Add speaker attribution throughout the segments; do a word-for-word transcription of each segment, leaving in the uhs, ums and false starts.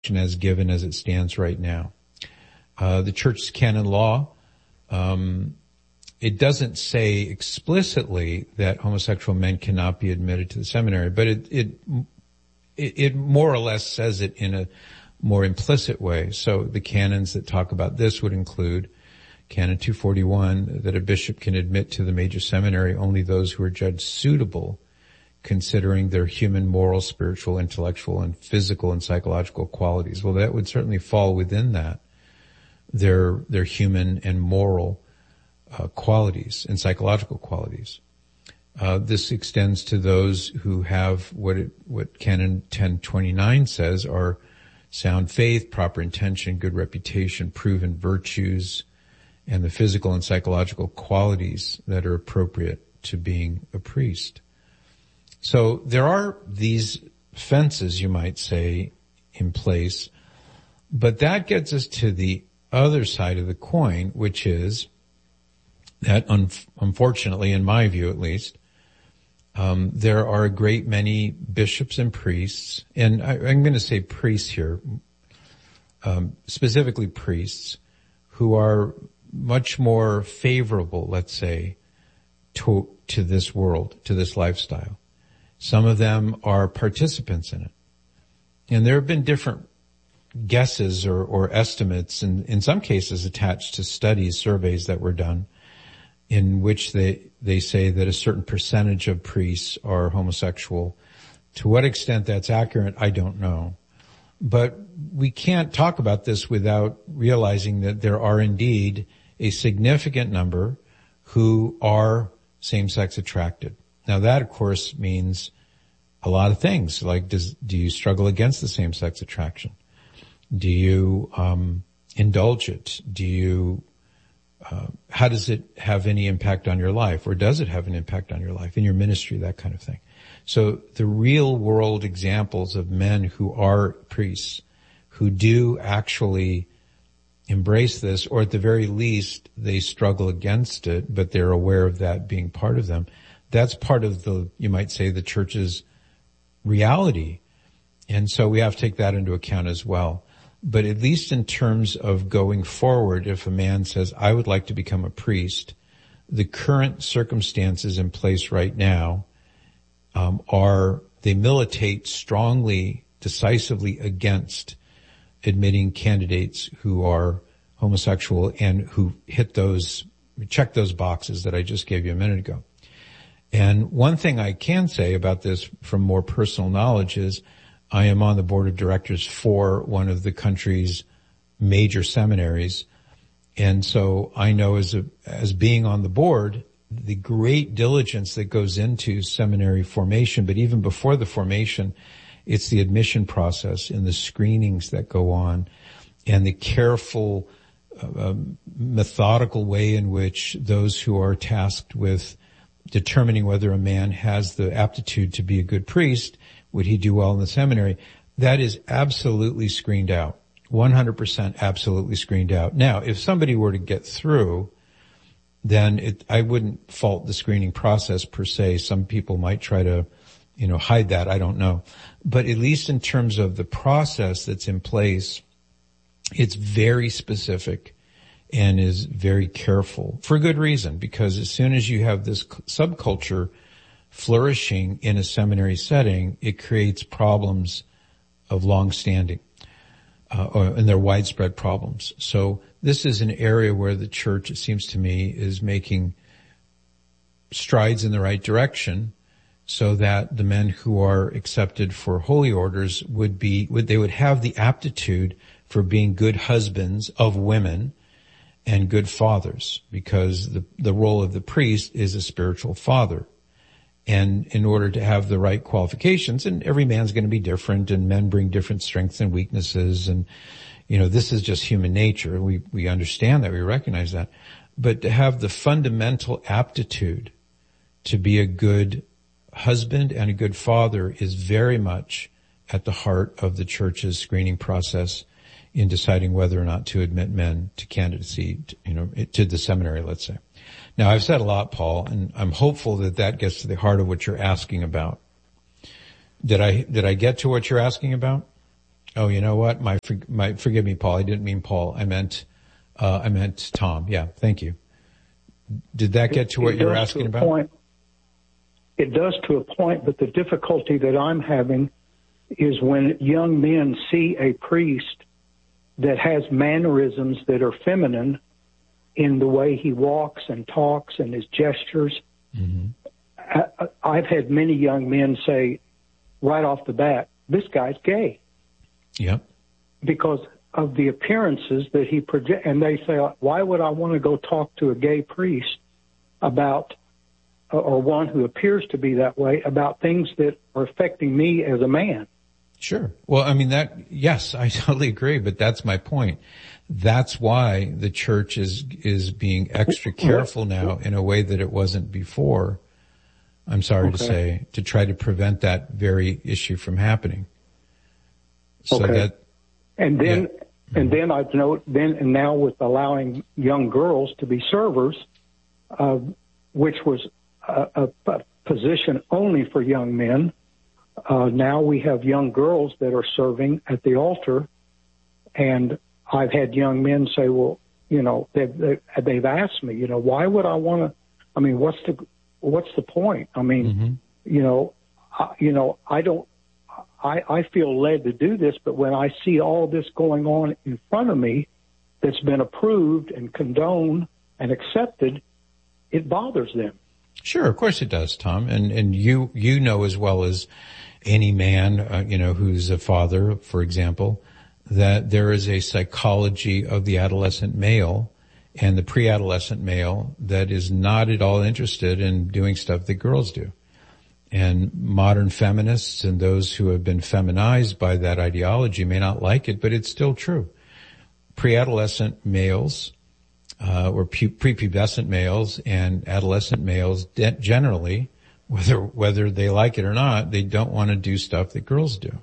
Speaker 1: as given as it stands right now. Uh, the church's canon law, um, it doesn't say explicitly that homosexual men cannot be admitted to the seminary, but it, it, it, it more or less says it in a more implicit way. So the canons that talk about this would include Canon two forty-one, that a bishop can admit to the major seminary only those who are judged suitable, considering their human, moral, spiritual, intellectual, and physical and psychological qualities. Well, that would certainly fall within that, their, their human and moral uh, qualities and psychological qualities. Uh, this extends to those who have what it, what Canon ten twenty-nine says are sound faith, proper intention, good reputation, proven virtues, and the physical and psychological qualities that are appropriate to being a priest. So there are these fences, you might say, in place, but that gets us to the other side of the coin, which is that, un- unfortunately, in my view at least, um, there are a great many bishops and priests, and I, I'm going to say priests here, um, specifically priests, who are much more favorable, let's say, to, to this world, to this lifestyle. Some of them are participants in it. And there have been different guesses or, or estimates, and in some cases attached to studies, surveys that were done, in which they, they say that a certain percentage of priests are homosexual. To what extent that's accurate, I don't know. But we can't talk about this without realizing that there are indeed a significant number who are same-sex attracted. Now that, of course, means a lot of things. Like, does, do you struggle against the same-sex attraction? Do you, um, indulge it? Do you, uh, how does it have any impact on your life? Or does it have an impact on your life, in your ministry, that kind of thing? So the real world examples of men who are priests, who do actually embrace this, or at the very least, they struggle against it, but they're aware of that being part of them. That's part of the, you might say, the church's reality. And so we have to take that into account as well. But at least in terms of going forward, if a man says, I would like to become a priest, the current circumstances in place right now um, are, they militate strongly, decisively against admitting candidates who are homosexual and who hit those, check those boxes that I just gave you a minute ago. And one thing I can say about this from more personal knowledge is I am on the board of directors for one of the country's major seminaries. And so I know as a, as being on the board, the great diligence that goes into seminary formation, but even before the formation, it's the admission process and the screenings that go on and the careful, uh, methodical way in which those who are tasked with determining whether a man has the aptitude to be a good priest, would he do well in the seminary, that is absolutely screened out. one hundred percent absolutely screened out. Now, if somebody were to get through, then it, I wouldn't fault the screening process per se. Some people might try to, you know, hide that. I don't know. But at least in terms of the process that's in place, it's very specific and is very careful for good reason, because as soon as you have this subculture flourishing in a seminary setting, it creates problems of long standing, uh, or, and they're widespread problems. So this is an area where the church, it seems to me, is making strides in the right direction so that the men who are accepted for holy orders would be, would, they would have the aptitude for being good husbands of women and good fathers, because the, the role of the priest is a spiritual father. And in order to have the right qualifications, and every man's going to be different, and men bring different strengths and weaknesses, and, you know, this is just human nature. We, we understand that, we recognize that. But to have the fundamental aptitude to be a good husband and a good father is very much at the heart of the church's screening process in deciding whether or not to admit men to candidacy, to, you know, to the seminary, let's say. Now, I've said a lot, Paul, and I'm hopeful that that gets to the heart of what you're asking about. Did I, did I get to what you're asking about? Oh, you know what? My, my, forgive me, Paul. I didn't mean Paul. I meant, uh, I meant Tom. Yeah. Thank you. Did that get to what you were asking about?
Speaker 2: Point, it does to a point, but the difficulty that I'm having is when young men see a priest that has mannerisms that are feminine in the way he walks and talks and his gestures. Mm-hmm. I, I've had many young men say right off the bat, this guy's gay.
Speaker 1: Yep.
Speaker 2: Because of the appearances that he projects. And they say, why would I want to go talk to a gay priest about, or one who appears to be that way, about things that are affecting me as a man?
Speaker 1: Sure. Well, I mean, that, yes, I totally agree, but that's my point. That's why the church is, is being extra careful now in a way that it wasn't before. I'm sorry okay. to say, to try to prevent that very issue from happening. So
Speaker 2: okay.
Speaker 1: that,
Speaker 2: and then,
Speaker 1: yeah.
Speaker 2: and then I've noted, then, and now with allowing young girls to be servers, uh, which was a, a, a position only for young men, Uh, now we have young girls that are serving at the altar, and I've had young men say, well, you know, they've, they've, they've asked me, you know, why would I want to, I mean, what's the, what's the point? I mean, mm-hmm. you know, I, you know, I don't, I, I feel led to do this, but when I see all this going on in front of me that's been approved and condoned and accepted, it bothers them.
Speaker 1: Sure, of course it does, Tom. And, and you, you know as well as any man, uh, you know, who's a father, for example, that there is a psychology of the adolescent male and the pre-adolescent male that is not at all interested in doing stuff that girls do. And modern feminists and those who have been feminized by that ideology may not like it, but it's still true. Pre-adolescent males Uh, or pu- prepubescent males and adolescent males de- generally, whether whether they like it or not, they don't want to do stuff that girls do.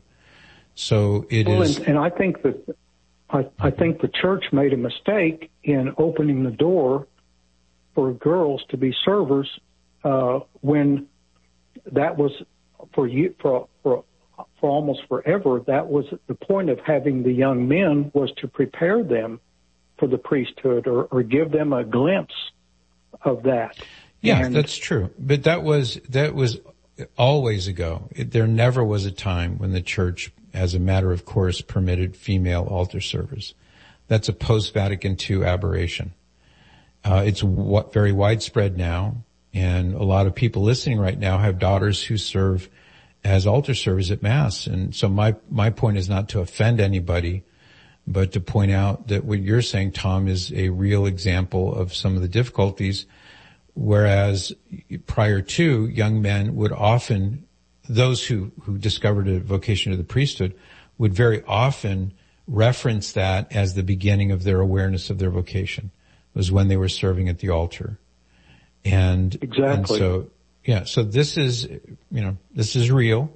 Speaker 1: So it
Speaker 2: well,
Speaker 1: is.
Speaker 2: And, and I think that I, I think the church made a mistake in opening the door for girls to be servers uh, when that was for you for for for almost forever. That was the point of having the young men, was to prepare them for the priesthood, or, or give them a glimpse of that.
Speaker 1: Yeah,
Speaker 2: and,
Speaker 1: that's true. But that was, that was always ago. It, there never was a time when the church, as a matter of course, permitted female altar servers. That's a post-Vatican two aberration. Uh, it's what, very widespread now, and a lot of people listening right now have daughters who serve as altar servers at Mass. And so my, my point is not to offend anybody, but to point out that what you're saying, Tom, is a real example of some of the difficulties, whereas prior to, young men would often, those who, who discovered a vocation to the priesthood would very often reference that as the beginning of their awareness of their vocation, was when they were serving at the altar. And,
Speaker 2: exactly.
Speaker 1: and so, yeah, so this is, you know, this is real.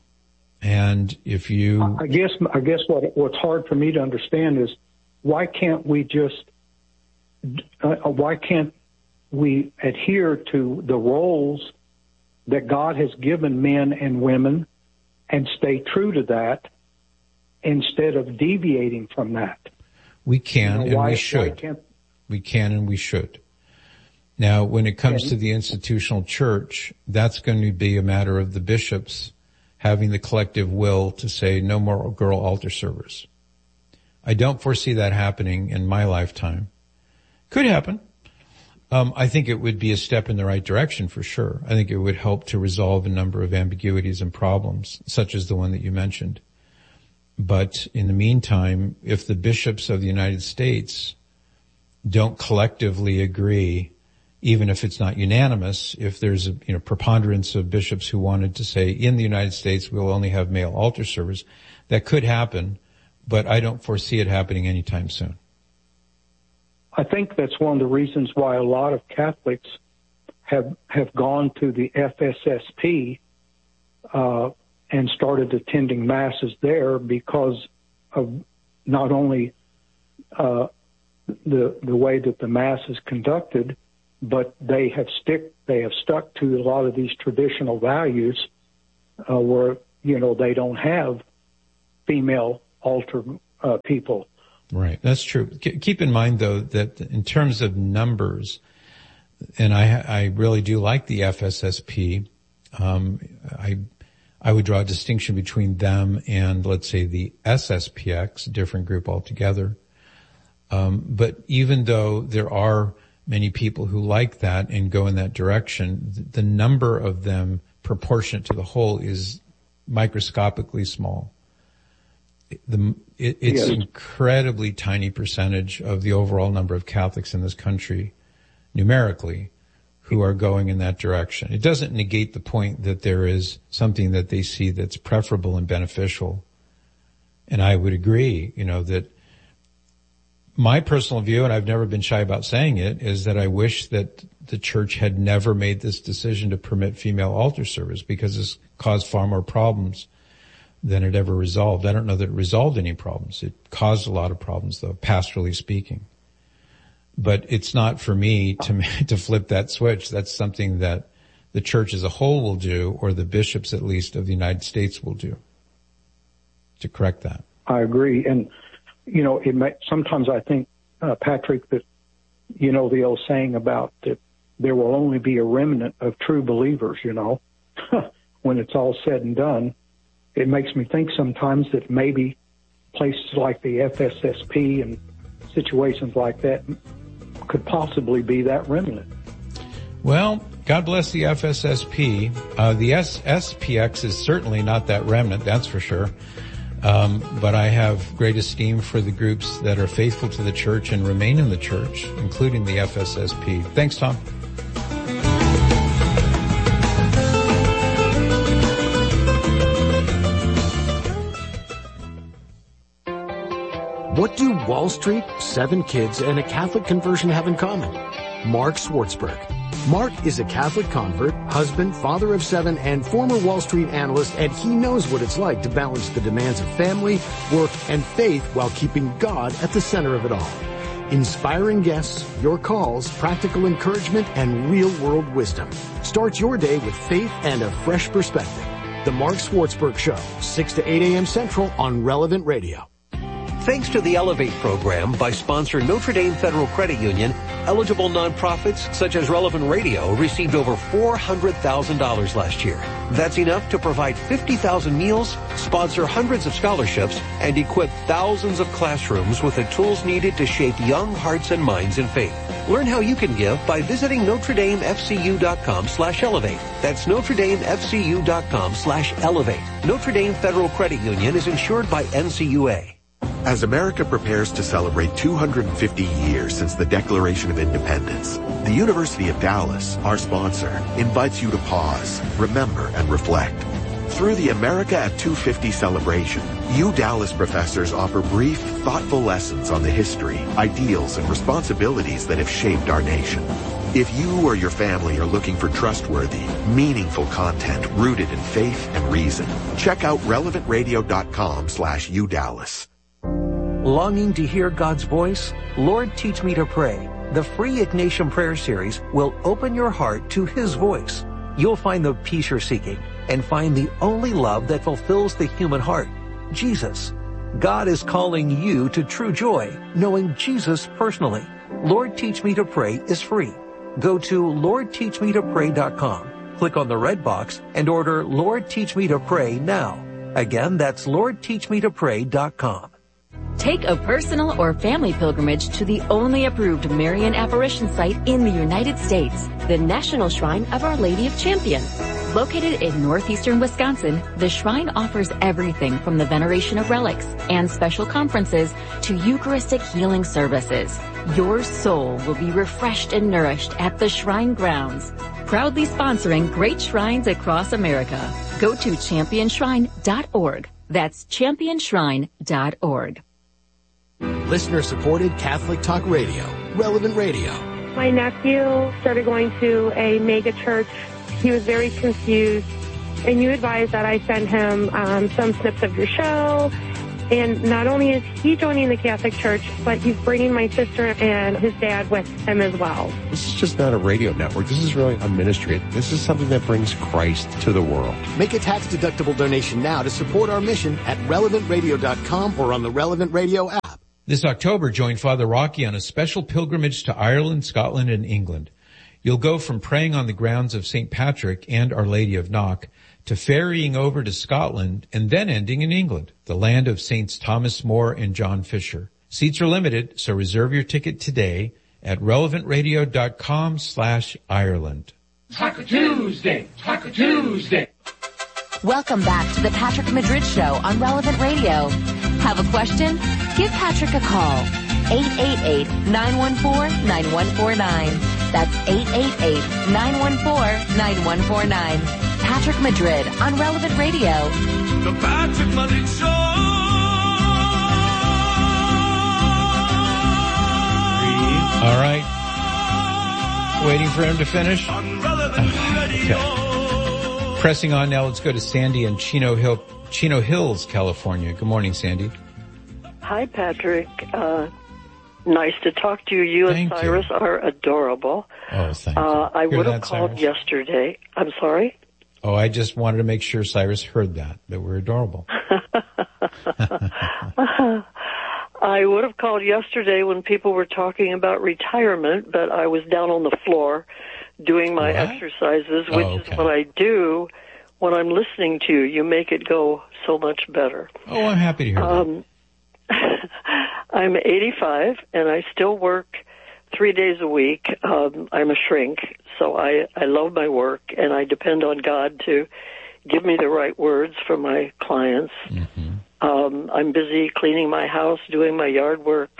Speaker 1: And if you,
Speaker 2: I guess, I guess what what's hard for me to understand is why can't we just, uh, why can't we adhere to the roles that God has given men and women and stay true to that instead of deviating from that?
Speaker 1: We can,
Speaker 2: you know, why,
Speaker 1: and we should. We can and we should. Now, when it comes to the institutional church, that's going to be a matter of the bishops having the collective will to say no more girl altar servers. I don't foresee that happening in my lifetime. Could happen. Um, I think it would be a step in the right direction for sure. I think it would help to resolve a number of ambiguities and problems, such as the one that you mentioned. But in the meantime, if the bishops of the United States don't collectively agree, even if it's not unanimous, if there's a you know, preponderance of bishops who wanted to say in the United States we'll only have male altar servers, that could happen, but I don't foresee it happening anytime soon.
Speaker 2: I think that's one of the reasons why a lot of Catholics have have gone to the F S S P uh, and started attending masses there, because of not only uh, the the way that the mass is conducted, but they have stick they have stuck to a lot of these traditional values, uh, where you know they don't have female altar uh, people.
Speaker 1: Right, that's true. Keep in mind, though, that in terms of numbers, and I, I really do like the F S S P. Um, I, I would draw a distinction between them and, let's say, the S S P X, a different group altogether. Um, but even though there are many people who like that and go in that direction, the number of them proportionate to the whole is microscopically small. The, it, it's an yes. incredibly tiny percentage of the overall number of Catholics in this country, numerically, who are going in that direction. It doesn't negate the point that there is something that they see that's preferable and beneficial. And I would agree, you know, that my personal view, and I've never been shy about saying it, is that I wish that the church had never made this decision to permit female altar service, because it's caused far more problems than it ever resolved. I don't know that it resolved any problems. It caused a lot of problems, though, pastorally speaking. But it's not for me to to flip that switch. That's something that the church as a whole will do, or the bishops, at least, of the United States will do, to correct that.
Speaker 2: I agree. And, you know, it may, sometimes I think, uh, Patrick, that, you know, the old saying about that there will only be a remnant of true believers, you know, when it's all said and done. It makes me think sometimes that maybe places like the F S S P and situations like that could possibly be that remnant.
Speaker 1: Well, God bless the F S S P. Uh, the S S P X is certainly not that remnant, that's for sure. Um, but I have great esteem for the groups that are faithful to the church and remain in the church, including the F S S P. Thanks, Tom.
Speaker 3: What do Wall Street, seven kids, and a Catholic conversion have in common? Mark Swartzberg. Mark is a Catholic convert, husband, father of seven, and former Wall Street analyst, and he knows what it's like to balance the demands of family, work, and faith while keeping God at the center of it all. Inspiring guests, your calls, practical encouragement, and real-world wisdom. Start your day with faith and a fresh perspective. The Mark Swartzberg Show, six to eight a.m. Central on Relevant Radio.
Speaker 4: Thanks to the Elevate program by sponsor Notre Dame Federal Credit Union, eligible nonprofits such as Relevant Radio received over four hundred thousand dollars last year. That's enough to provide fifty thousand meals, sponsor hundreds of scholarships, and equip thousands of classrooms with the tools needed to shape young hearts and minds in faith. Learn how you can give by visiting Notre Dame F C U dot com slash elevate. That's Notre Dame F C U dot com slash elevate. Notre Dame Federal Credit Union is insured by N C U A.
Speaker 5: As America prepares to celebrate two hundred fifty years since the Declaration of Independence, the University of Dallas, our sponsor, invites you to pause, remember, and reflect. Through the America at two fifty celebration, U Dallas professors offer brief, thoughtful lessons on the history, ideals, and responsibilities that have shaped our nation. If you or your family are looking for trustworthy, meaningful content rooted in faith and reason, check out relevant radio dot com slash U Dallas.
Speaker 4: Longing to hear God's voice? Lord, Teach Me to Pray. The free Ignatian Prayer Series will open your heart to His voice. You'll find the peace you're seeking and find the only love that fulfills the human heart, Jesus. God is calling you to true joy, knowing Jesus personally. Lord, Teach Me to Pray is free. Go to Lord Teach Me to Pray dot com. Click on the red box and order Lord, Teach Me to Pray now. Again, that's Lord Teach Me to Pray dot com.
Speaker 6: Take a personal or family pilgrimage to the only approved Marian apparition site in the United States, the National Shrine of Our Lady of Champion. Located in northeastern Wisconsin, the shrine offers everything from the veneration of relics and special conferences to Eucharistic healing services. Your soul will be refreshed and nourished at the shrine grounds. Proudly sponsoring great shrines across America. Go to champion shrine dot org. That's champion shrine dot org.
Speaker 3: Listener-supported Catholic Talk Radio, Relevant Radio.
Speaker 7: My nephew started going to a mega church. He was very confused, and you advised that I send him um, some snips of your show And not only is he joining the Catholic Church, but he's bringing my sister and his dad with him as well.
Speaker 8: This is just not a radio network. This is really a ministry. This is something that brings Christ to the world.
Speaker 3: Make a tax-deductible donation now to support our mission at relevant radio dot com or on the Relevant Radio app.
Speaker 1: This October, join Father Rocky on a special pilgrimage to Ireland, Scotland, and England. You'll go from praying on the grounds of Saint Patrick and Our Lady of Knock to ferrying over to Scotland and then ending in England, the land of Saints Thomas More and John Fisher. Seats are limited, so reserve your ticket today at relevant radio dot com slash Ireland.
Speaker 9: Taco Tuesday, Taco Tuesday.
Speaker 6: Welcome back to the Patrick Madrid Show on Relevant Radio. Have a question? Give Patrick a call. eight eight eight, nine one four, nine one four nine. That's eight eight eight, nine one four, nine one four nine. Patrick Madrid on Relevant Radio.
Speaker 9: The Patrick Madrid Show.
Speaker 1: All right. Waiting for him to finish.
Speaker 9: On Relevant Radio.
Speaker 1: Okay. Pressing on now, let's go to Sandy in Chino Hill, Chino Hills, California. Good morning, Sandy.
Speaker 10: Hi, Patrick. Uh, nice to talk to you. You and
Speaker 1: Thank
Speaker 10: Cyrus
Speaker 1: you.
Speaker 10: are adorable.
Speaker 1: Oh, thank you.
Speaker 10: Uh, I
Speaker 1: Hear
Speaker 10: would have
Speaker 1: that,
Speaker 10: called
Speaker 1: Cyrus?
Speaker 10: yesterday. I'm sorry?
Speaker 1: Oh, I just wanted to make sure Cyrus heard that, that we're adorable.
Speaker 10: I would have called yesterday when people were talking about retirement, but I was down on the floor doing my
Speaker 1: What?
Speaker 10: exercises, which
Speaker 1: Oh, okay.
Speaker 10: is what I do when I'm listening to you. You make it go so much better.
Speaker 1: Oh, I'm happy to hear that.
Speaker 10: Um, I'm eighty-five, and I still work three days a week. Um, I'm a shrink, so I, I love my work, and I depend on God to give me the right words for my clients.
Speaker 1: Mm-hmm.
Speaker 10: Um, I'm busy cleaning my house, doing my yard work.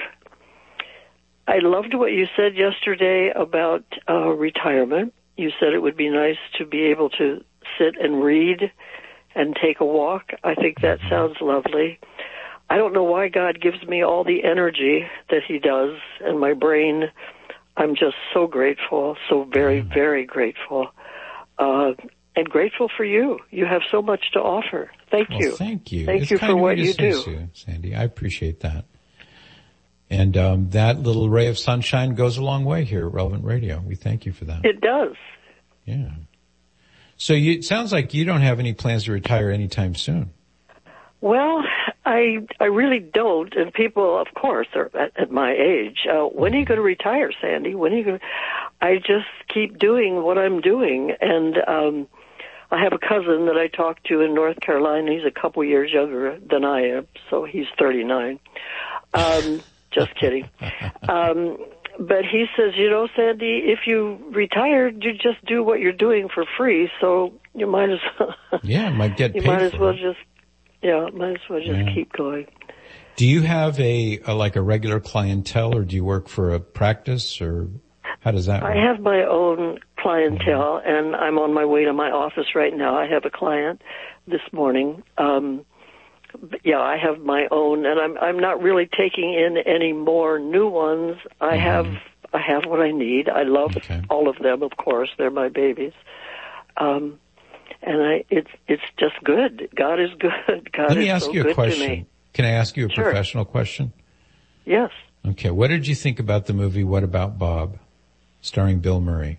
Speaker 10: I loved what you said yesterday about uh, retirement. You said it would be nice to be able to sit and read and take a walk. I think that sounds lovely. I don't know why God gives me all the energy that he does, and my brain, I'm just so grateful, so very, very grateful. Uh, and grateful for you. You have so much to offer. Thank
Speaker 1: Well,
Speaker 10: you.
Speaker 1: thank you.
Speaker 10: Thank
Speaker 1: It's
Speaker 10: you
Speaker 1: kind
Speaker 10: for
Speaker 1: of
Speaker 10: what
Speaker 1: to
Speaker 10: you
Speaker 1: say,
Speaker 10: do.
Speaker 1: Sue, Sandy. I appreciate that. And um, that little ray of sunshine goes a long way here at Relevant Radio. We thank you for that.
Speaker 10: It does.
Speaker 1: Yeah. So you, it sounds like you don't have any plans to retire anytime soon.
Speaker 10: Well, I I really don't, and people, of course, are at, at my age. Uh, when are you going to retire, Sandy? When are you going to... I just keep doing what I'm doing, and um, I have a cousin that I talk to in North Carolina. He's a couple years younger than I am, so he's thirty-nine. Um, just kidding. Um, but he says, you know, Sandy, if you retired, you just do what you're doing for free, so you might as well...
Speaker 1: Yeah, might get
Speaker 10: you
Speaker 1: paid
Speaker 10: might as
Speaker 1: for
Speaker 10: well
Speaker 1: it.
Speaker 10: just... Yeah, might as well just
Speaker 1: Yeah.
Speaker 10: keep going.
Speaker 1: Do you have a, a like a regular clientele, or do you work for a practice, or how does that work?
Speaker 10: I have my own clientele, and I'm on my way to my office right now. I have a client this morning. Um, but yeah, I have my own, and I'm I'm not really taking in any more new ones. I
Speaker 1: Mm-hmm.
Speaker 10: have I have what I need. I love
Speaker 1: Okay.
Speaker 10: all of them, of course. They're my babies. Um, and I, it's it's just good. God is good. God
Speaker 1: Let me
Speaker 10: is
Speaker 1: ask
Speaker 10: so
Speaker 1: you a
Speaker 10: good to
Speaker 1: question.
Speaker 10: me.
Speaker 1: Can I ask you a
Speaker 10: Sure.
Speaker 1: professional question?
Speaker 10: Yes.
Speaker 1: Okay. What did you think about the movie What About Bob, starring Bill Murray?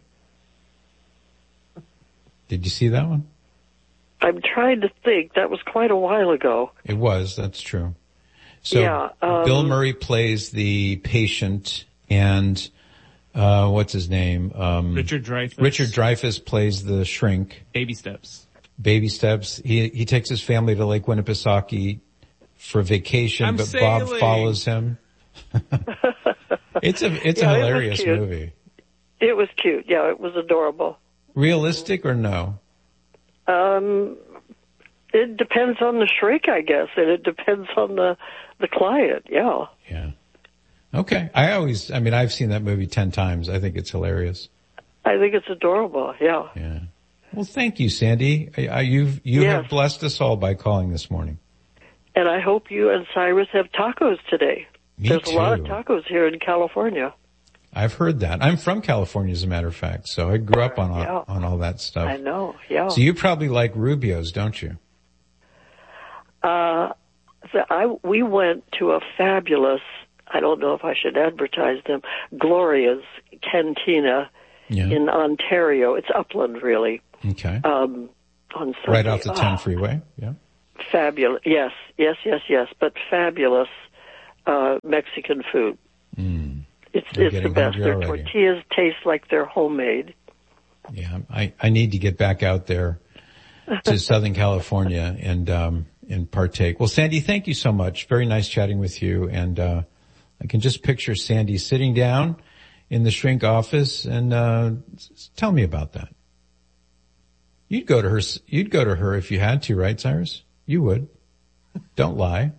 Speaker 1: Did you see that one?
Speaker 10: I'm trying to think. That was quite a while ago.
Speaker 1: It was. That's true. So
Speaker 10: Yeah, um,
Speaker 1: Bill Murray plays the patient, and uh what's his name? Um,
Speaker 11: Richard Dreyfuss.
Speaker 1: Richard Dreyfuss plays the shrink.
Speaker 11: Baby steps.
Speaker 1: Baby steps. He he takes his family to Lake Winnipesaukee for vacation,
Speaker 11: I'm
Speaker 1: but
Speaker 11: sailing.
Speaker 1: Bob follows him. It's a it's
Speaker 10: Yeah,
Speaker 1: a
Speaker 10: it was
Speaker 1: hilarious
Speaker 10: cute.
Speaker 1: movie.
Speaker 10: It was cute. Yeah, it was adorable.
Speaker 1: Realistic or no?
Speaker 10: Um, it depends on the shrink, I guess, and it depends on the the client. Yeah.
Speaker 1: Yeah. Okay. I always, I mean, I've seen that movie ten times. I think it's hilarious.
Speaker 10: I think it's adorable. Yeah.
Speaker 1: Yeah. Well, thank you, Sandy. I, I, you've you
Speaker 10: Yes.
Speaker 1: have blessed us all by calling this morning.
Speaker 10: And I hope you and Cyrus have tacos today.
Speaker 1: Me
Speaker 10: There's
Speaker 1: too.
Speaker 10: a lot of tacos here in California.
Speaker 1: I've heard that. I'm from California, as a matter of fact, so I grew up on all,
Speaker 10: Yeah.
Speaker 1: on all that stuff.
Speaker 10: I know. Yeah.
Speaker 1: So you probably like Rubio's, don't you?
Speaker 10: Uh, So I we went to a fabulous, I don't know if I should advertise them, Gloria's Cantina
Speaker 1: yeah.
Speaker 10: in Ontario. It's upland, really.
Speaker 1: Okay.
Speaker 10: Um, on Sunday.
Speaker 1: Right off the ten
Speaker 10: oh,
Speaker 1: freeway, yeah.
Speaker 10: Fabulous. Yes, yes, yes, yes. But fabulous uh, Mexican food.
Speaker 1: Mm.
Speaker 10: It's
Speaker 1: I'm
Speaker 10: it's the best. Their
Speaker 1: already.
Speaker 10: tortillas taste like they're homemade.
Speaker 1: Yeah, I, I need to get back out there to Southern California and um, and partake. Well, Sandy, thank you so much. Very nice chatting with you. And uh, I can just picture Sandy sitting down in the shrink office and uh, tell me about that. You'd go to her. You'd go to her if you had to, right, Cyrus? You would. Don't lie.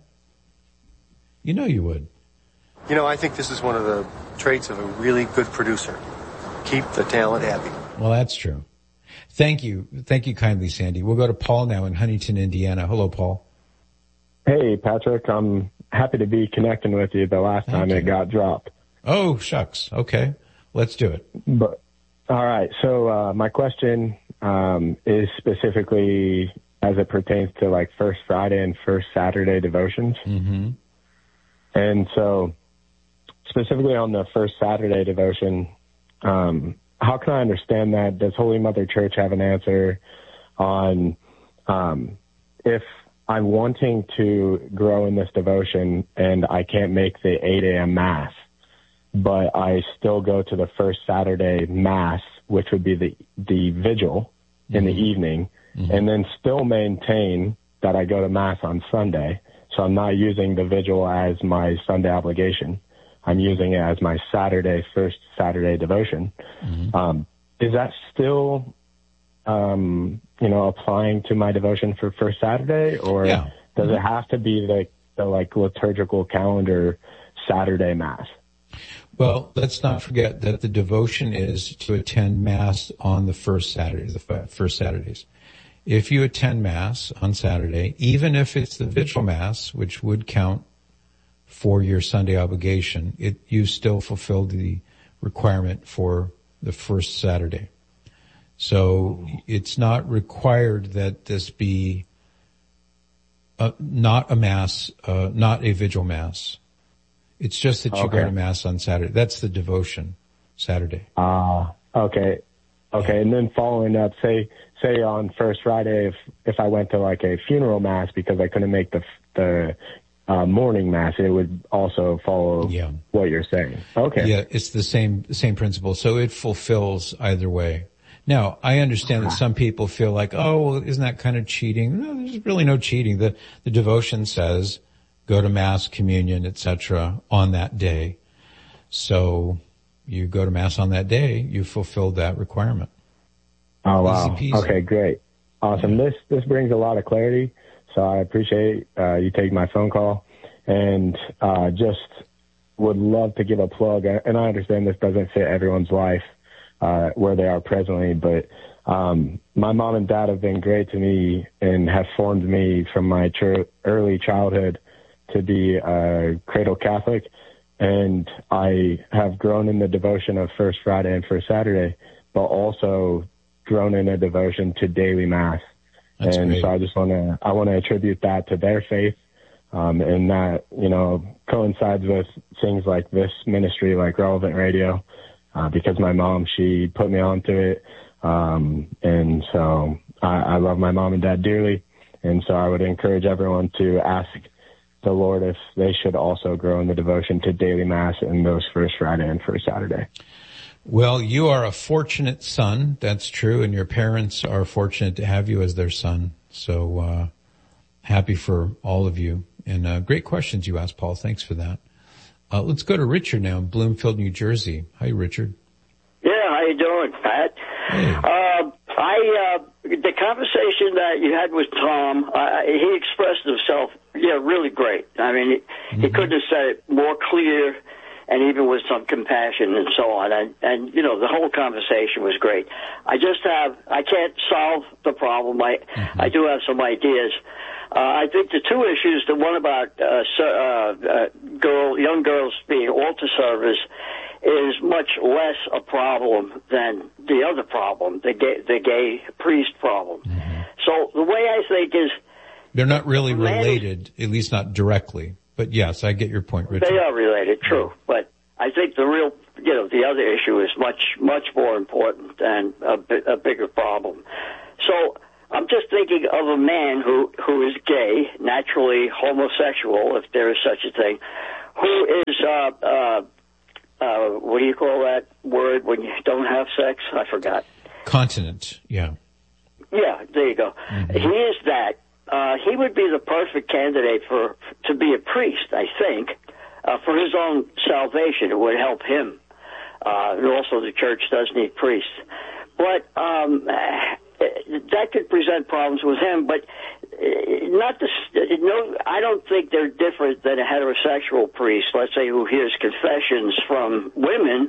Speaker 1: You know you would.
Speaker 11: You know, I think this is one of the traits of a really good producer. Keep the talent happy.
Speaker 1: Well, that's true. Thank you. Thank you kindly, Sandy. We'll go to Paul now in Huntington, Indiana. Hello, Paul.
Speaker 12: Hey, Patrick. I'm happy to be connecting with you. The last
Speaker 1: Thank
Speaker 12: time
Speaker 1: you.
Speaker 12: It got dropped.
Speaker 1: Oh, shucks. Okay. Let's do it.
Speaker 12: But all right. So uh, my question um, is specifically as it pertains to like First Friday and First Saturday devotions.
Speaker 1: Mm-hmm.
Speaker 12: And so specifically on the First Saturday devotion, um, how can I understand that? Does Holy Mother Church have an answer on um, if I'm wanting to grow in this devotion and I can't make the eight a.m. Mass, but I still go to the First Saturday Mass, which would be the, the vigil mm-hmm. in the evening, mm-hmm. and then still maintain that I go to Mass on Sunday, so I'm not using the vigil as my Sunday obligation. I'm using it as my Saturday, First Saturday devotion. Mm-hmm. Um, is that still, um, you know, applying to my devotion for First Saturday, or
Speaker 1: yeah.
Speaker 12: does
Speaker 1: mm-hmm.
Speaker 12: it have to be the, the like liturgical calendar Saturday Mass?
Speaker 1: Well, let's not forget that the devotion is to attend Mass on the first Saturday, the first Saturdays. If you attend Mass on Saturday, even if it's the Vigil Mass, which would count for your Sunday obligation, it you still fulfilled the requirement for the first Saturday. So it's not required that this be uh, not a Mass, uh, not a Vigil Mass. It's just that you
Speaker 12: okay.
Speaker 1: go to Mass on Saturday. That's the devotion, Saturday.
Speaker 12: Ah, uh, okay. Okay, and then following up, say say on First Friday, if if I went to like a funeral Mass because I couldn't make the the uh, morning Mass, it would also follow
Speaker 1: yeah.
Speaker 12: what you're saying. Okay.
Speaker 1: Yeah, it's the same same principle. So it fulfills either way. Now, I understand that some people feel like, oh, well, isn't that kind of cheating? No, there's really no cheating. The the devotion says go to Mass, communion, et cetera on that day. So you go to Mass on that day, you fulfilled that requirement.
Speaker 12: Oh, wow.
Speaker 1: Easy peasy.
Speaker 12: Okay, great. Awesome. This this brings a lot of clarity, so I appreciate uh, you taking my phone call, and uh, just would love to give a plug, and I understand this doesn't fit everyone's life uh, where they are presently, but um, my mom and dad have been great to me and have formed me from my ch- early childhood to be a cradle Catholic, and I have grown in the devotion of First Friday and First Saturday, but also grown in a devotion to daily Mass.
Speaker 1: That's
Speaker 12: and
Speaker 1: great.
Speaker 12: So I just want to, I want to attribute that to their faith. Um, and that, you know, coincides with things like this ministry, like Relevant Radio, uh, because my mom, she put me onto it. Um, and so I, I love my mom and dad dearly. And so I would encourage everyone to ask the Lord if they should also grow in the devotion to daily Mass in those First Friday and First Saturday.
Speaker 1: Well, you are a fortunate son. That's true. And your parents are fortunate to have you as their son. So, uh, happy for all of you. And, uh, great questions you asked, Paul. Thanks for that. Uh, let's go to Richard now in Bloomfield, New Jersey. Hi, Richard.
Speaker 13: Yeah, how you doing, Pat?
Speaker 1: Hey.
Speaker 13: Uh, I, uh, the conversation that you had with Tom, uh, he expressed himself, yeah, really great. I mean, he, mm-hmm. he couldn't have said it more clear, and even with some compassion and so on. And, and, you know, the whole conversation was great. I just have, I can't solve the problem. I, mm-hmm. I do have some ideas. Uh, I think the two issues, the one about uh, uh, uh, girl, young girls being altar servers, is much less a problem than the other problem, the gay, the gay priest problem. Mm-hmm. So the way I think is,
Speaker 1: They're not really related, at least not directly. But yes, I get your point, Richard.
Speaker 13: They are related, true. But I think the real, you know, the other issue is much, much more important and a, bi- a bigger problem. So I'm just thinking of a man who, who is gay, naturally homosexual, if there is such a thing, who is, uh, uh, uh, what do you call that word when you don't have sex? I forgot.
Speaker 1: Continent, yeah.
Speaker 13: Yeah, there you go. Mm-hmm. He is that. Uh, he would be the perfect candidate for to be a priest, I think, uh, for his own salvation. It would help him. Uh, and also the church does need priests. But um, that could present problems with him, but not the, no, I don't think they're different than a heterosexual priest, let's say, who hears confessions from women,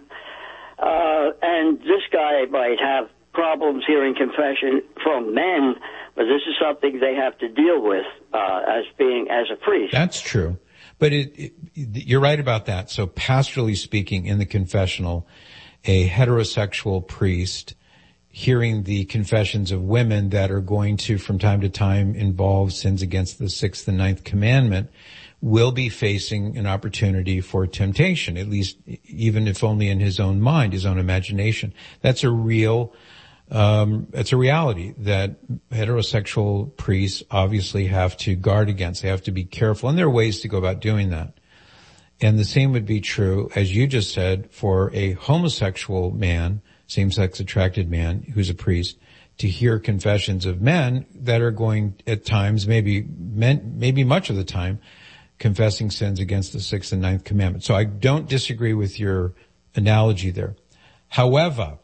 Speaker 13: uh, and this guy might have problems hearing confession from men, but this is something they have to deal with uh, as being as a priest.
Speaker 1: That's true. But it, it, you're right about that. So pastorally speaking, in the confessional, a heterosexual priest hearing the confessions of women that are going to, from time to time, involve sins against the sixth and ninth commandment will be facing an opportunity for temptation, at least even if only in his own mind, his own imagination. That's a real Um, it's a reality that heterosexual priests obviously have to guard against. They have to be careful, and there are ways to go about doing that. And the same would be true, as you just said, for a homosexual man, same-sex attracted man who's a priest, to hear confessions of men that are going at times, maybe men, maybe much of the time, confessing sins against the sixth and ninth commandment. So I don't disagree with your analogy there. However,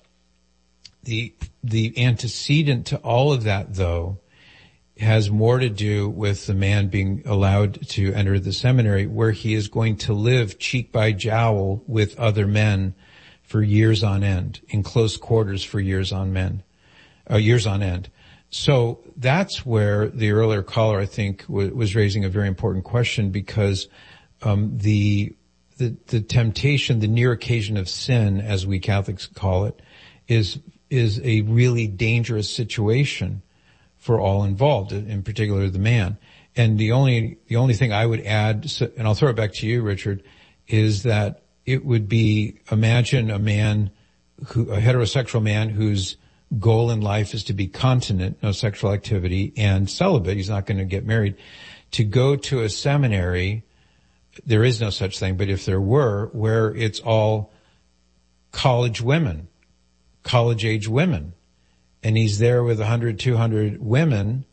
Speaker 1: The, the antecedent to all of that, though, has more to do with the man being allowed to enter the seminary, where he is going to live cheek by jowl with other men for years on end, in close quarters for years on men, uh, years on end. So that's where the earlier caller, I think, w- was raising a very important question, because um, the, the the temptation, the near occasion of sin, as we Catholics call it, is is a really dangerous situation for all involved, in particular the man. And the only, the only thing I would add, and I'll throw it back to you, Richard, is that it would be, imagine a man who, a heterosexual man whose goal in life is to be continent, no sexual activity, and celibate, he's not going to get married, to go to a seminary, there is no such thing, but if there were, where it's all college women, college-age women, and he's there with one hundred, two hundred women,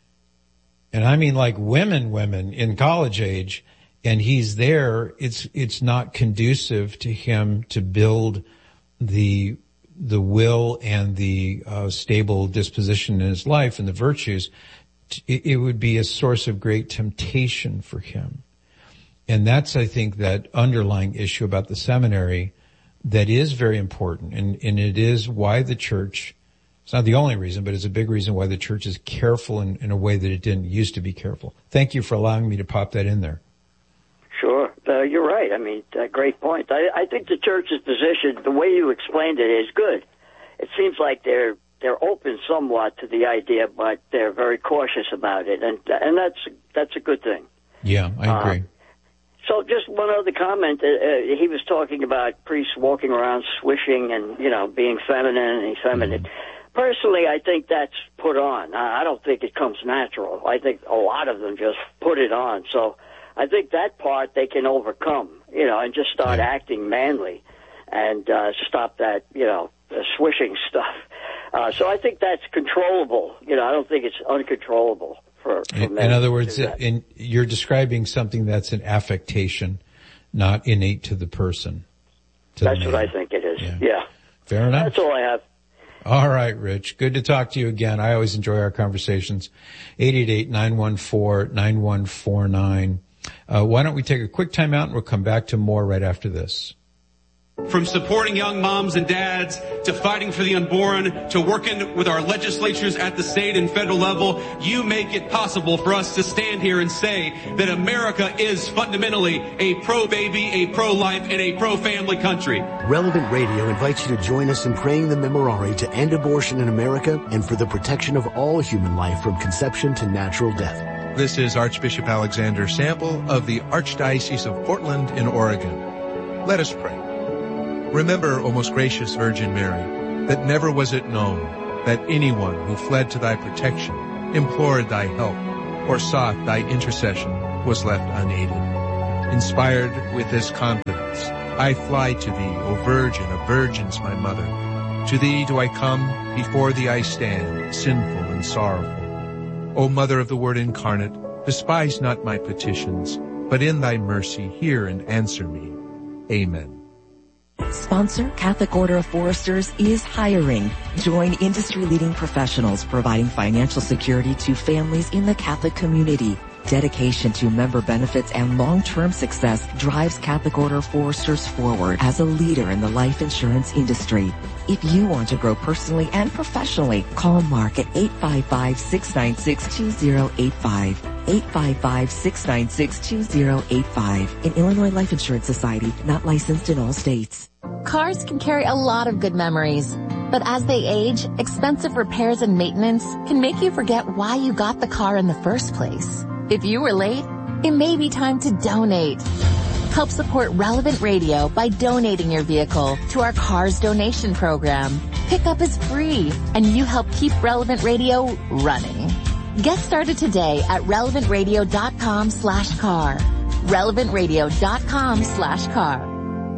Speaker 1: and I mean like women, women in college age, and he's there, it's, it's not conducive to him to build the, the will and the, uh, stable disposition in his life and the virtues. It, it would be a source of great temptation for him. And that's, I think, that underlying issue about the seminary that is very important, and, and it is why the church, it's not the only reason, but it's a big reason why the church is careful in, in a way that it didn't used to be careful. Thank you for allowing me to pop that in there.
Speaker 13: Sure. Uh, you're right. I mean, uh, great point. I, I think the church's position, the way you explained it, is good. It seems like they're they're open somewhat to the idea, but they're very cautious about it, and and that's that's a good thing.
Speaker 1: Yeah, I agree.
Speaker 13: Um, So just one other comment. Uh, uh, he was talking about priests walking around swishing and, you know, being feminine and effeminate. Mm-hmm. Personally, I think that's put on. I don't think it comes natural. I think a lot of them just put it on. So I think that part they can overcome, you know, and just start yeah. acting manly and uh, stop that, you know, the swishing stuff. Uh, so I think that's controllable. You know, I don't think it's uncontrollable. For, for
Speaker 1: in, in other words, in, you're describing something that's an affectation, not innate to the person. To
Speaker 13: that's
Speaker 1: the
Speaker 13: what I think it is. Yeah. yeah.
Speaker 1: Fair enough.
Speaker 13: That's all I have.
Speaker 1: All right, Rich. Good to talk to you again. I always enjoy our conversations. eight eight eight, nine one four, nine one four nine. Uh, why don't we take a quick time out and we'll come back to more right after this.
Speaker 14: From supporting young moms and dads to fighting for the unborn to working with our legislatures at the state and federal level, you make it possible for us to stand here and say that America is fundamentally a pro-baby, a pro-life, and a pro-family country.
Speaker 3: Relevant Radio invites you to join us in praying the Memorare to end abortion in America and for the protection of all human life from conception to natural death.
Speaker 15: This is Archbishop Alexander Sample of the Archdiocese of Portland in Oregon. Let us pray. Remember, O most gracious Virgin Mary, that never was it known that anyone who fled to thy protection, implored thy help, or sought thy intercession was left unaided. Inspired with this confidence, I fly to thee, O Virgin of Virgins, my mother. To thee do I come, before thee I stand, sinful and sorrowful. O Mother of the Word incarnate, despise not my petitions, but in thy mercy hear and answer me. Amen.
Speaker 16: Sponsor Catholic Order of Foresters is hiring. Join industry-leading professionals providing financial security to families in the Catholic community. Dedication to member benefits and long-term success drives Catholic Order of Foresters forward as a leader in the life insurance industry. If you want to grow personally and professionally, call Mark at eight five five, six nine six, two zero eight five. eight five five, six nine six, two zero eight five. An Illinois Life Insurance Society, not licensed in all states.
Speaker 17: Cars can carry a lot of good memories, but as they age, expensive repairs and maintenance can make you forget why you got the car in the first place. If you were late, it may be time to donate. Help support Relevant Radio by donating your vehicle to our Cars Donation Program. Pickup is free, and you help keep Relevant Radio running. Get started today at relevant radio dot com slash car. relevant radio dot com slash car.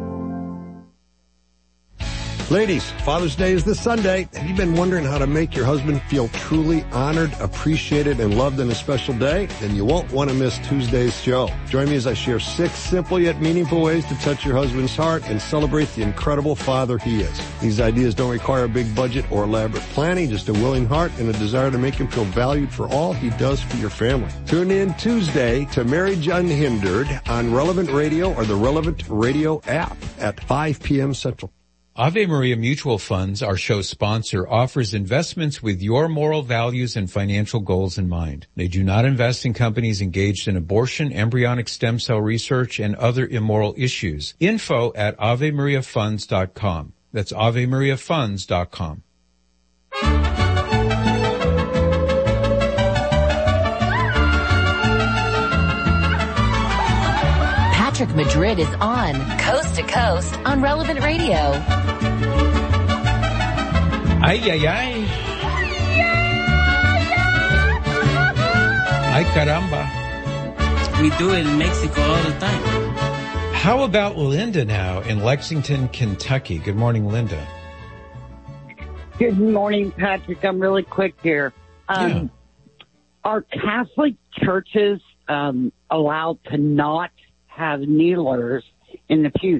Speaker 18: Ladies, Father's Day is this Sunday. Have you been wondering how to make your husband feel truly honored, appreciated, and loved on a special day? Then you won't want to miss Tuesday's show. Join me as I share six simple yet meaningful ways to touch your husband's heart and celebrate the incredible father he is. These ideas don't require a big budget or elaborate planning, just a willing heart and a desire to make him feel valued for all he does for your family. Tune in Tuesday to Marriage Unhindered on Relevant Radio or the Relevant Radio app at five p.m. Central.
Speaker 1: Ave Maria Mutual Funds, our show sponsor, offers investments with your moral values and financial goals in mind. They do not invest in companies engaged in abortion, embryonic stem cell research, and other immoral issues. Info at ave maria funds dot com. That's ave maria funds dot com.
Speaker 6: Patrick Madrid is on Coast to Coast on Relevant Radio.
Speaker 1: Ay, ay, ay. Ay, caramba.
Speaker 19: We do it in Mexico all the time.
Speaker 1: How about Linda now in Lexington, Kentucky? Good morning, Linda.
Speaker 20: Good morning, Patrick. I'm really quick here. Um, yeah. Are Catholic churches um, allowed to not have kneelers in the pews?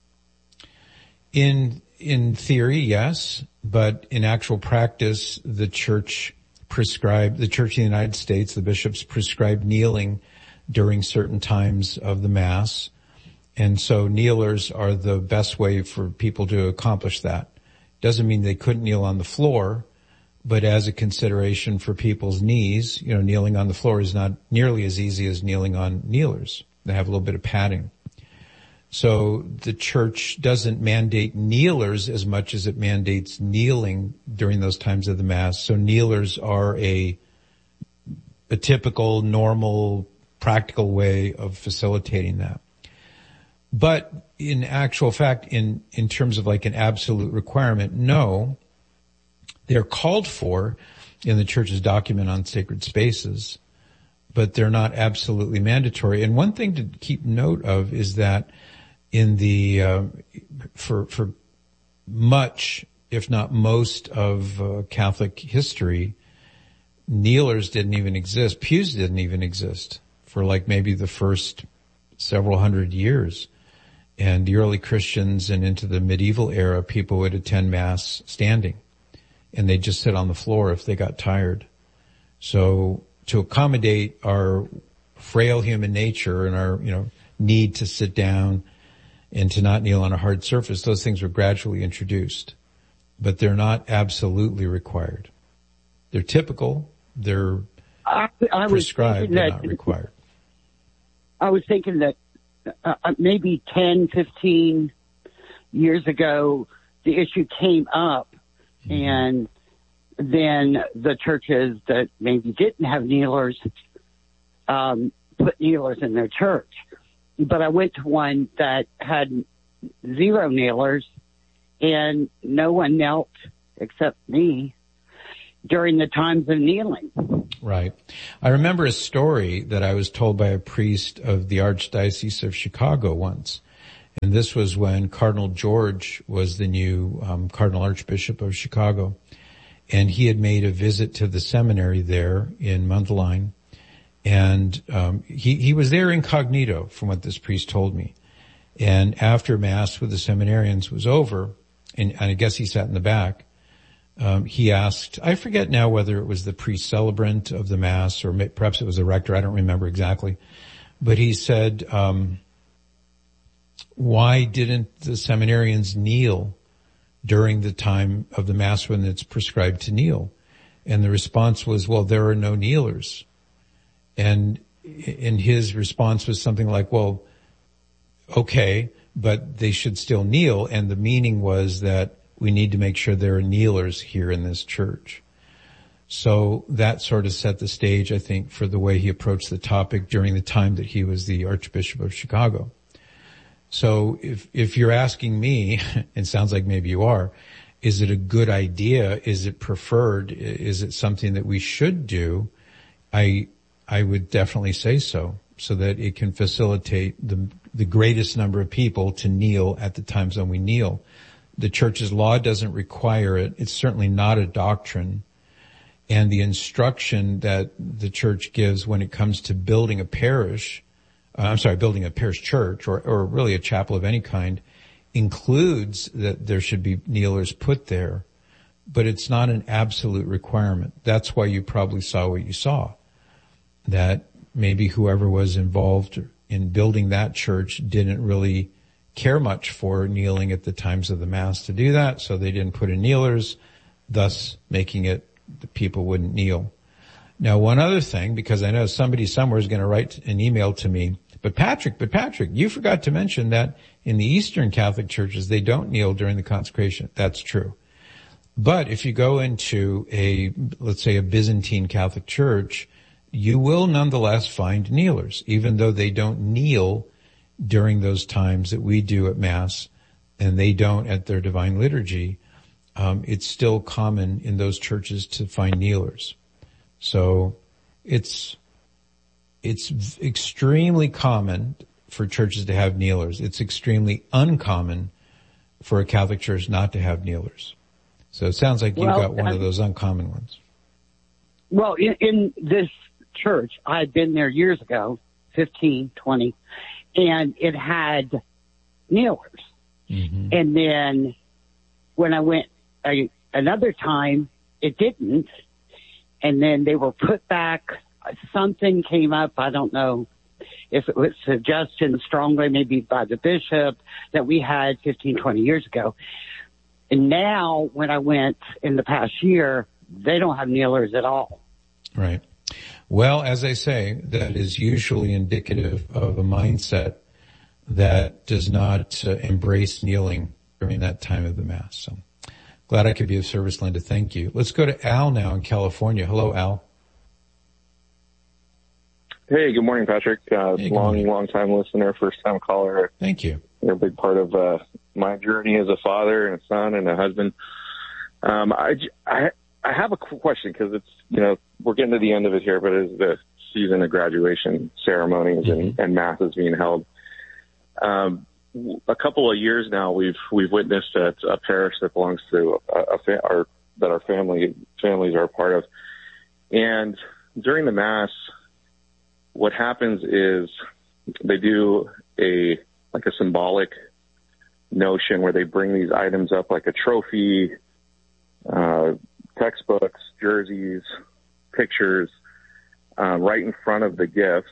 Speaker 1: In in theory, yes, but in actual practice, the church prescribed, the Church in the United States, the bishops prescribed kneeling during certain times of the Mass, and so kneelers are the best way for people to accomplish that. Doesn't mean they couldn't kneel on the floor, but as a consideration for people's knees, you know, kneeling on the floor is not nearly as easy as kneeling on kneelers. They have a little bit of padding. So the church doesn't mandate kneelers as much as it mandates kneeling during those times of the Mass. So kneelers are a, a typical, normal, practical way of facilitating that. But in actual fact, in, in terms of like an absolute requirement, no, they're called for in the church's document on sacred spaces, but they're not absolutely mandatory. And one thing to keep note of is that in the, uh, for, for much, if not most of uh, Catholic history, kneelers didn't even exist. Pews didn't even exist for like maybe the first several hundred years. And the early Christians and into the medieval era, people would attend Mass standing, and they'd just sit on the floor if they got tired. So to accommodate our frail human nature and our, you know, need to sit down and to not kneel on a hard surface, those things were gradually introduced, but they're not absolutely required. They're typical, they're
Speaker 20: I, I
Speaker 1: prescribed, they're
Speaker 20: that,
Speaker 1: not required.
Speaker 20: I was thinking that uh, maybe ten, fifteen years ago, the issue came up, mm-hmm. and then the churches that maybe didn't have kneelers um, put kneelers in their church. But I went to one that had zero kneelers, and no one knelt except me during the times of kneeling.
Speaker 1: Right. I remember a story that I was told by a priest of the Archdiocese of Chicago once. And this was when Cardinal George was the new um, Cardinal Archbishop of Chicago. And he had made a visit to the seminary there in Mundelein. And um, he, he was there incognito, from what this priest told me. And after Mass with the seminarians was over, and, and I guess he sat in the back, Um, he asked, I forget now whether it was the priest celebrant of the Mass or may, perhaps it was the rector, I don't remember exactly. But he said, um, why didn't the seminarians kneel during the time of the Mass when it's prescribed to kneel? And the response was, well, there are no kneelers. And, and his response was something like, well, okay, but they should still kneel. And the meaning was that we need to make sure there are kneelers here in this church. So that sort of set the stage, I think, for the way he approached the topic during the time that he was the Archbishop of Chicago. So if, if you're asking me, it sounds like maybe you are, is it a good idea? Is it preferred? Is it something that we should do? I, I would definitely say so, so that it can facilitate the, the greatest number of people to kneel at the times when we kneel. The church's law doesn't require it. It's certainly not a doctrine. And the instruction that the church gives when it comes to building a parish, uh, I'm sorry, building a parish church or, or really a chapel of any kind includes that there should be kneelers put there, but it's not an absolute requirement. That's why you probably saw what you saw, that maybe whoever was involved in building that church didn't really care much for kneeling at the times of the Mass to do that, so they didn't put in kneelers, thus making it that people wouldn't kneel. Now, one other thing, because I know somebody somewhere is going to write an email to me, but Patrick, but Patrick, you forgot to mention that in the Eastern Catholic churches, they don't kneel during the consecration. That's true. But if you go into a, let's say, a Byzantine Catholic church, you will nonetheless find kneelers, even though they don't kneel during those times that we do at Mass and they don't at their divine liturgy. Um, it's still common in those churches to find kneelers. So it's, it's extremely common for churches to have kneelers. It's extremely uncommon for a Catholic church not to have kneelers. So it sounds like you've well, got one um, of those uncommon ones.
Speaker 20: Well, in, in this church, I had been there years ago, fifteen, twenty, and it had kneelers. Mm-hmm. And then when I went a, another time, it didn't. And then they were put back. Something came up. I don't know if it was suggestion strongly, maybe by the bishop, that we had fifteen, twenty years ago. And now when I went in the past year, they don't have kneelers at all.
Speaker 1: Right. Well, as I say, that is usually indicative of a mindset that does not uh, embrace kneeling during that time of the Mass. So glad I could be of service, Linda. Thank you. Let's go to Al now in California. Hello, Al.
Speaker 21: Hey, good morning, Patrick. Uh,
Speaker 1: hey,
Speaker 21: long,
Speaker 1: morning.
Speaker 21: long time listener, first time caller.
Speaker 1: Thank you.
Speaker 21: You're a big part of uh, my journey as a father and a son and a husband. Um, I, I, I have a question because it's, you know, we're getting to the end of it here, but it's the season of graduation ceremonies mm-hmm. and, and masses being held. Um, a couple of years now, we've we've witnessed at a parish that belongs to a, a fa- our that our family families are a part of, and during the Mass, what happens is they do a like a symbolic notion where they bring these items up like a trophy, uh, textbooks, jerseys, pictures, uh, right in front of the gifts.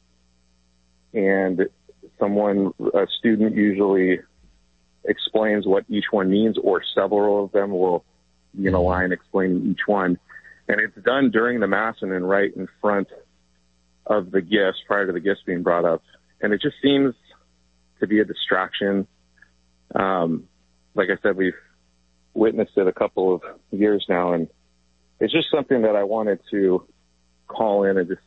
Speaker 21: And someone, a student usually explains what each one means, or several of them will be in a line explaining each one. And it's done during the Mass and then right in front of the gifts prior to the gifts being brought up. And it just seems to be a distraction. Um, like I said, we've witnessed it a couple of years now, and it's just something that I wanted to call in and just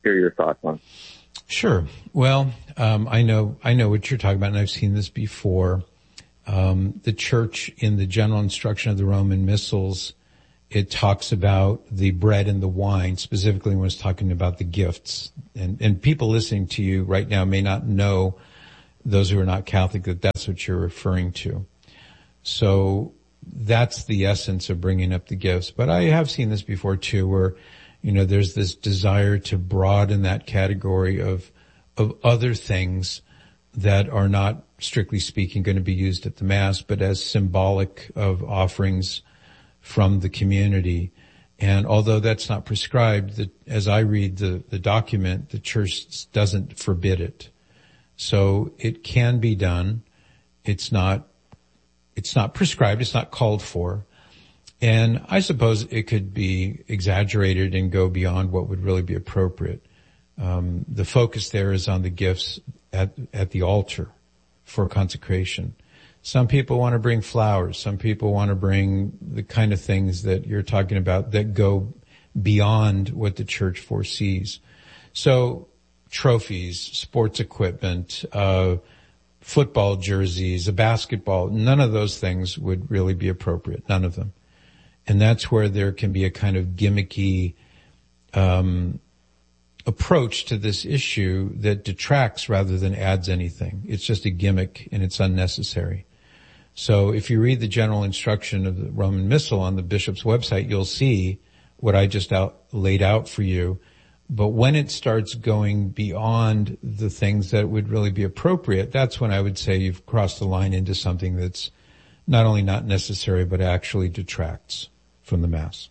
Speaker 21: hear your thoughts on.
Speaker 1: Sure. Well, um, I know, I know what you're talking about, and I've seen this before. Um, the church, in the general instruction of the Roman Missals, it talks about the bread and the wine, specifically when it's talking about the gifts. And, and people listening to you right now may not know, those who are not Catholic, that that's what you're referring to. So that's the essence of bringing up the gifts. But I have seen this before too, where, you know, there's this desire to broaden that category of, of other things that are not, strictly speaking, going to be used at the Mass, but as symbolic of offerings from the community. And although that's not prescribed, the, as I read the, the document, the Church doesn't forbid it. So it can be done. It's not, it's not prescribed. It's not called for. And I suppose it could be exaggerated and go beyond what would really be appropriate. Um, the focus there is on the gifts at, at the altar for consecration. Some people want to bring flowers. Some people want to bring the kind of things that you're talking about that go beyond what the Church foresees. So trophies, sports equipment, uh, football jerseys, a basketball, none of those things would really be appropriate. None of them. And that's where there can be a kind of gimmicky, um, approach to this issue that detracts rather than adds anything. It's just a gimmick and it's unnecessary. So if you read the general instruction of the Roman Missal on the bishop's website, you'll see what I just out, laid out for you. But when it starts going beyond the things that would really be appropriate, that's when I would say you've crossed the line into something that's not only not necessary, but actually detracts from the Mass.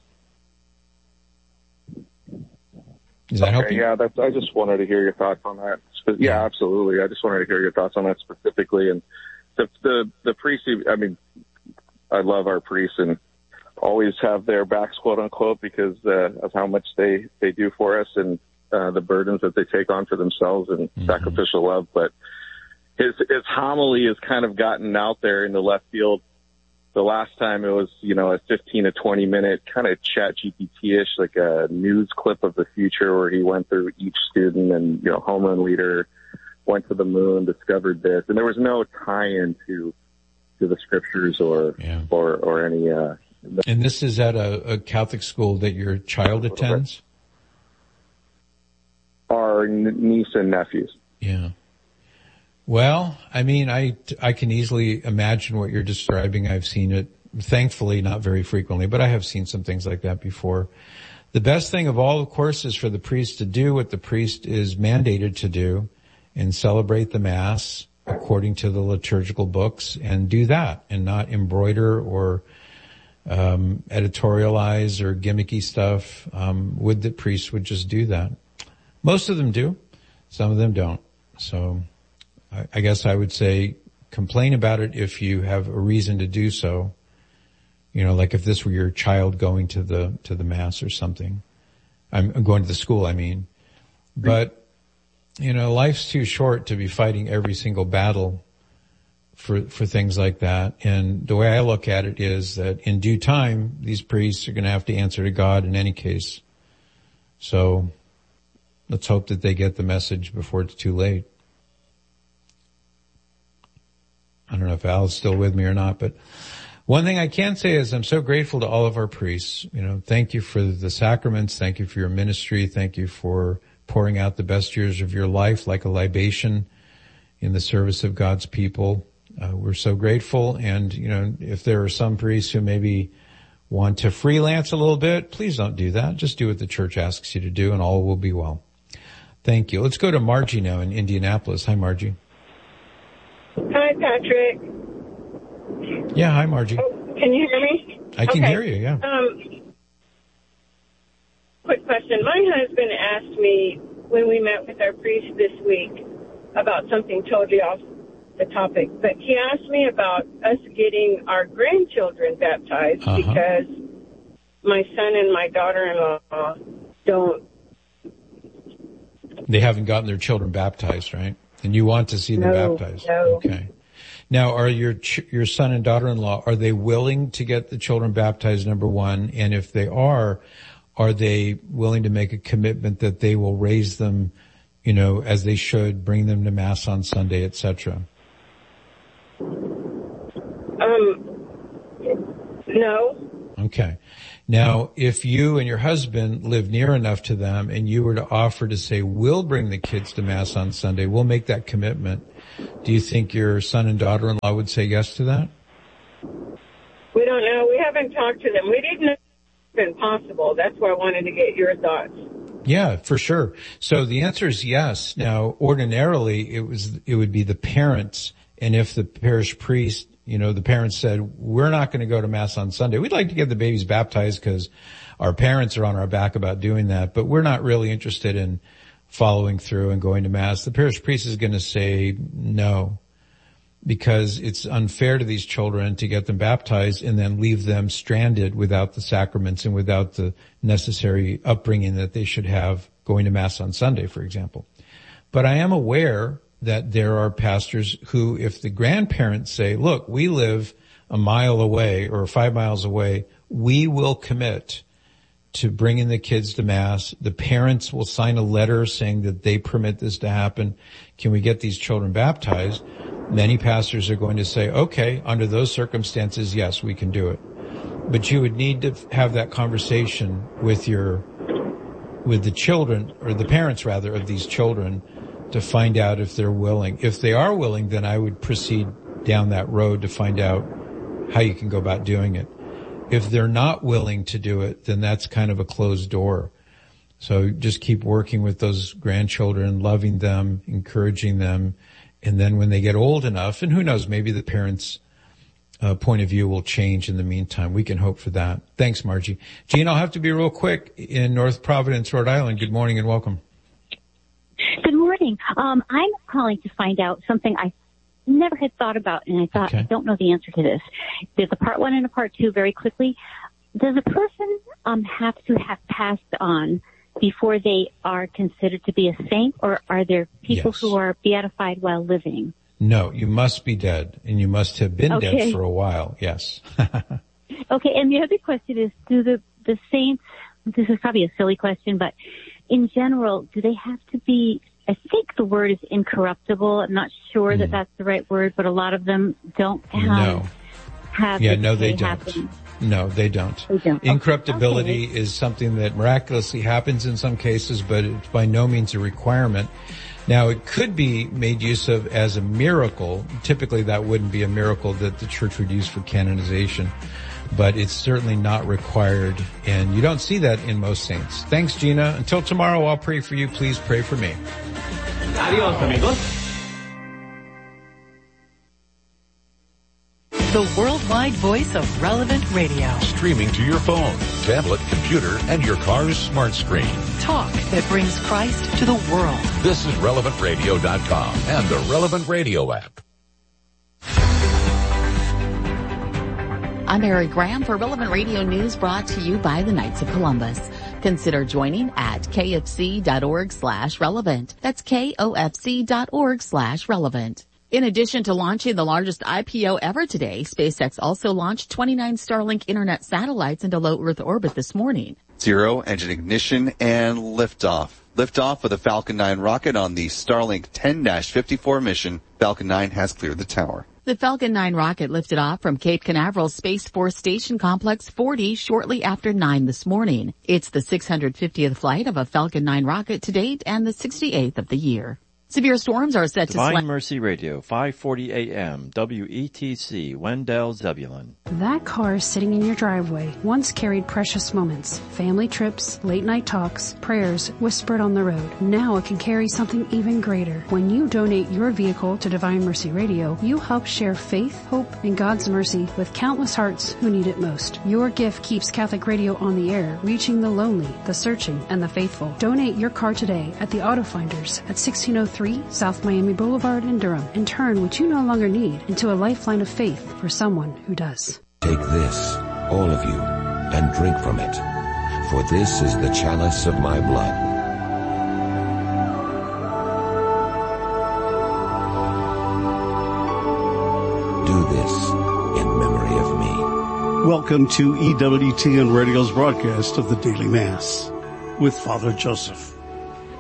Speaker 1: Does that
Speaker 21: okay,
Speaker 1: help you?
Speaker 21: Yeah, that's, I just wanted to hear your thoughts on that. Yeah, absolutely. I just wanted to hear your thoughts on that specifically. And the the, the priests, I mean, I love our priests and always have their backs, quote unquote, because uh, of how much they, they do for us and uh, the burdens that they take on for themselves and mm-hmm. sacrificial love. But his his homily has kind of gotten out there in the left field. The last time it was, you know, a fifteen to twenty minute kind of chat G P T-ish, like a news clip of the future where he went through each student and, you know, home run leader went to the moon, discovered this. And there was no tie-in to, to the scriptures or, yeah. or, or any, uh,
Speaker 1: and this is at a, a Catholic school that your child attends?
Speaker 21: Our niece and nephews.
Speaker 1: Yeah. Well, I mean, I, I can easily imagine what you're describing. I've seen it, thankfully, not very frequently, but I have seen some things like that before. The best thing of all, of course, is for the priest to do what the priest is mandated to do and celebrate the Mass according to the liturgical books and do that and not embroider or um editorialize or gimmicky stuff. Um, would that priests would just do that. Most of them do. Some of them don't. So I, I guess I would say complain about it if you have a reason to do so. You know, like if this were your child going to the, to the Mass or something. I'm, I'm going to the school, I mean. But, you know, life's too short to be fighting every single battle for, for things like that. And the way I look at it is that in due time, these priests are going to have to answer to God in any case. So let's hope that they get the message before it's too late. I don't know if Al's still with me or not, but one thing I can say is I'm so grateful to all of our priests. You know, thank you for the sacraments. Thank you for your ministry. Thank you for pouring out the best years of your life like a libation in the service of God's people. Uh, we're so grateful. And, you know, if there are some priests who maybe want to freelance a little bit, please don't do that. Just do what the Church asks you to do and all will be well. Thank you. Let's go to Margie now in Indianapolis. Hi, Margie.
Speaker 2: Hi, Patrick.
Speaker 1: Yeah, hi, Margie.
Speaker 2: Oh, can you hear me?
Speaker 1: I can
Speaker 2: okay.
Speaker 1: hear you, yeah.
Speaker 2: Um, quick question. My husband asked me when we met with our priest this week about something totally off the topic, but he asked me about us getting our grandchildren baptized uh-huh. because my son and my daughter-in-law don't.
Speaker 1: They haven't gotten their children baptized, right? And you want to see them
Speaker 2: no,
Speaker 1: baptized.
Speaker 2: No.
Speaker 1: Okay. Now, are your ch- your son and daughter-in-law, are they willing to get the children baptized, number one? And if they are, Are they willing to make a commitment that they will raise them, you know, as they should, bring them to Mass on Sunday, et cetera?
Speaker 2: Um, no.
Speaker 1: Okay. Now, if you and your husband live near enough to them and you were to offer to say, we'll bring the kids to Mass on Sunday, we'll make that commitment, do you think your son and daughter-in-law would say yes to that?
Speaker 2: We don't know. We haven't talked to them. We didn't know it's been possible. That's why I wanted to get your thoughts.
Speaker 1: Yeah, for sure. So the answer is yes. Now, ordinarily, it was, it would be the parents, and if the parish priest, you know, the parents said, we're not going to go to Mass on Sunday. We'd like to get the babies baptized because our parents are on our back about doing that, but we're not really interested in following through and going to Mass. The parish priest is going to say no, because it's unfair to these children to get them baptized and then leave them stranded without the sacraments and without the necessary upbringing that they should have going to Mass on Sunday, for example. But I am aware that there are pastors who, if the grandparents say, look, we live a mile away or five miles away, we will commit to bringing the kids to Mass. The parents will sign a letter saying that they permit this to happen. Can we get these children baptized? Many pastors are going to say, okay, under those circumstances, yes, we can do it. But you would need to have that conversation with your, with the children, or the parents rather, of these children, to find out if they're willing. If they are willing, then I would proceed down that road to find out how you can go about doing it. If they're not willing to do it, then that's kind of a closed door. So just keep working with those grandchildren, loving them, encouraging them. And then when they get old enough, and who knows, maybe the parents' uh, point of view will change in the meantime. We can hope for that. Thanks, Margie. Gene, I'll have to be real quick in North Providence, Rhode Island. Good morning and welcome.
Speaker 5: Good morning. Um, I'm calling to find out something I never had thought about, and I thought,
Speaker 1: okay.
Speaker 5: I don't know the answer to this. There's a part one and a part two very quickly. Does a person um, have to have passed on before they are considered to be a saint, or are there people
Speaker 1: yes.
Speaker 5: who are beatified while living?
Speaker 1: No, you must be dead, and you must have been
Speaker 5: okay.
Speaker 1: dead for a while, yes.
Speaker 5: Okay, and the other question is, do the, the saints, this is probably a silly question, but in general, do they have to be, I think the word is incorruptible. I'm not sure mm. that that's the right word, but a lot of them don't have,
Speaker 1: no.
Speaker 5: have
Speaker 1: yeah, no, they don't.
Speaker 5: Happen.
Speaker 1: No, they don't.
Speaker 5: They don't.
Speaker 1: Incorruptibility
Speaker 5: okay.
Speaker 1: is something that miraculously happens in some cases, but it's by no means a requirement. Now, it could be made use of as a miracle. Typically, that wouldn't be a miracle that the church would use for canonization, but it's certainly not required, and you don't see that in most saints. Thanks, Gina. Until tomorrow, I'll pray for you. Please pray for me.
Speaker 9: Adios, amigos.
Speaker 22: The worldwide voice of Relevant Radio.
Speaker 23: Streaming to your phone, tablet, computer, and your car's smart screen.
Speaker 22: Talk that brings Christ to the world.
Speaker 23: This is relevant radio dot com and the Relevant Radio app.
Speaker 6: I'm Mary Graham for Relevant Radio News, brought to you by the Knights of Columbus. Consider joining at kfc.org slash relevant. That's kofc.org slash relevant. In addition to launching the largest I P O ever today, SpaceX also launched twenty-nine Starlink internet satellites into low Earth orbit this morning.
Speaker 24: Zero engine ignition and liftoff. Liftoff of the Falcon nine rocket on the Starlink ten dash fifty-four mission. Falcon nine has cleared the tower.
Speaker 6: The Falcon nine rocket lifted off from Cape Canaveral Space Force Station Complex forty shortly after nine this morning. It's the six hundred fiftieth flight of a Falcon nine rocket to date and the sixty-eighth of the year. Severe storms are set
Speaker 25: Divine
Speaker 6: to
Speaker 25: Divine Mercy Radio, five forty A M, W E T C, Wendell, Zebulon.
Speaker 26: That car sitting in your driveway once carried precious moments, family trips, late night talks, prayers whispered on the road. Now it can carry something even greater. When you donate your vehicle to Divine Mercy Radio, you help share faith, hope, and God's mercy with countless hearts who need it most. Your gift keeps Catholic Radio on the air, reaching the lonely, the searching, and the faithful. Donate your car today at the Auto Finders at sixteen oh three South Miami Boulevard in Durham, and turn what you no longer need into a lifeline of faith for someone who does.
Speaker 27: Take this, all of you, and drink from it, for this is the chalice of my blood. Do this in memory of me.
Speaker 4: Welcome to E W T N Radio's broadcast of the Daily Mass with Father Joseph.